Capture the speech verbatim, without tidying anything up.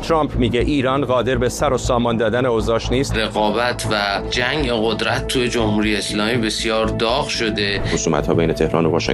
ترامپ میگه ایران قادر به سر و سامان دادن اوضاعش نیست. رقابت و جنگ قدرت توی جمهوری اسلامی بسیار داغ شده. خصومت‌ها بین تهران و واشنگتن